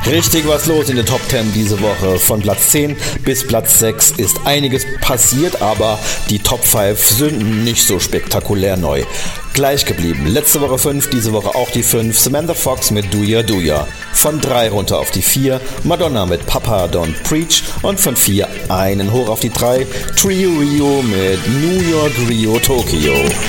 Richtig was los in den Top 10 diese Woche. Von Platz 10 bis Platz 6 ist einiges passiert, aber die Top 5 sind nicht so spektakulär neu. Gleich geblieben. Letzte Woche 5, diese Woche auch die 5. Samantha Fox mit Do Ya Do Ya. Von 3 runter auf die 4. Madonna mit Papa Don't Preach. Und von 4 einen hoch auf die 3. Trio Rio mit New York, Rio, Tokyo.